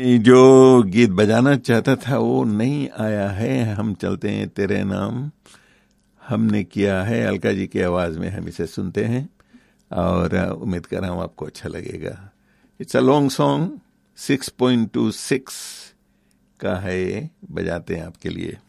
जो गीत बजाना चाहता था वो नहीं आया है। हम चलते हैं तेरे नाम, हमने किया है अलका जी की आवाज में। हम इसे सुनते हैं और उम्मीद कर रहा हूं आपको अच्छा लगेगा। इट्स अ लॉन्ग सॉन्ग, 6.26 का है, बजाते हैं आपके लिए।